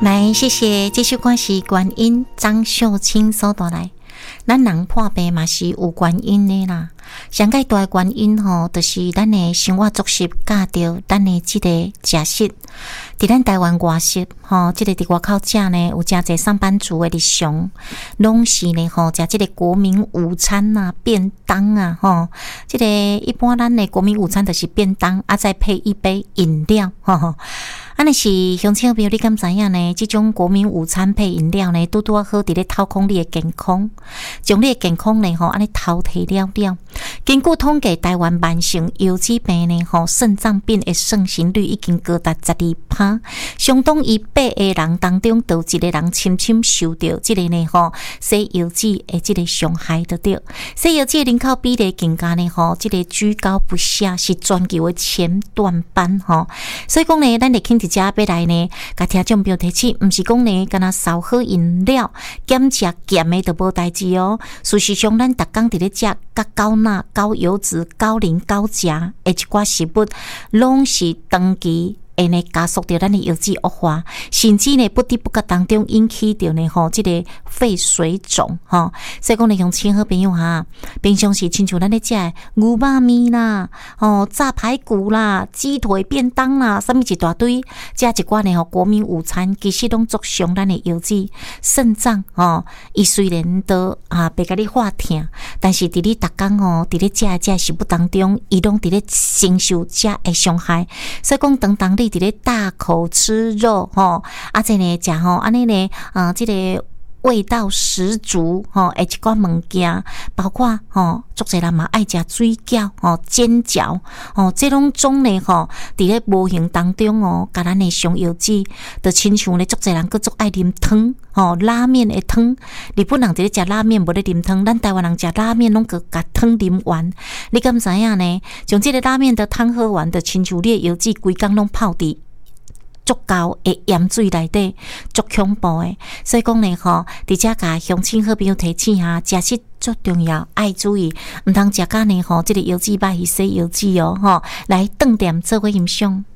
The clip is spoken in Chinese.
来，谢谢。这首歌是观音张秀清所带来。咱人破病嘛是有原因的啦，上界大的原因吼，就是咱的生活作息教着咱的这个食食。伫咱台湾外食吼，这个伫外口食呢，有真侪上班族的日常，拢是呢吼食这个国民午餐啊、便当啊吼。这个一般咱的国民午餐就是便当，啊再配一杯饮料吼。安尼是乡亲朋友，你敢知影呢？这种国民午餐配饮料呢，拄好伫咧掏空你的健康，将你的健康呢吼安尼偷摕了了。根据统计，台湾慢性腰子病呢吼肾脏病的盛行率已经高达12%，相当于8个人当中都有一个人深深受到这个呢吼西腰子的这个伤害得到。西腰子的人口比例更加呢吼，这个居高不下，是全球的前段班吼。所以讲呢，咱得听一家要来呢，甲听众朋友提醒，毋是讲呢，敢若少喝饮料、减食咸的都无代志哦。事实上，咱逐工伫咧食甲高钠、高油脂、高磷、高钾的一寡食物，拢是长期会呢加速着咱的腰子恶化，甚至呢不知不觉当中引起着呢吼这个肺水肿吼。所以讲呢，乡亲好朋友哈，平常时亲像咱咧食牛肉面啦、炸排骨啦、鸡腿便当啦，啥物一大堆，食一寡呢吼国民午餐，其实拢作伤咱的腰子、肾脏吼。伊虽然都别甲你化疼，但是伫你逐工伫咧食食物当中，伊拢伫咧承受这的伤害。所以讲，当你伫咧大口吃肉这呢食安尼呢这个味道十足一寡物件，包括足侪人嘛爱食水饺煎饺这拢种呢伫咧无形当中甲咱的伤腰子，就亲像咧足侪人佫足爱啉汤拉面的汤。日本人伫咧食拉面无咧啉汤，咱台湾人食拉面拢佫甲汤啉完。你敢知影呢？将这个拉面的汤喝完，就亲像你的腰子规工拢泡伫足够的盐水内底，足恐怖的。所以讲呢伫遮甲乡亲好朋友提醒下，食食足重要，爱注意，毋通食甲呢这个腰子歹去洗腰子来顿点做伙欣赏。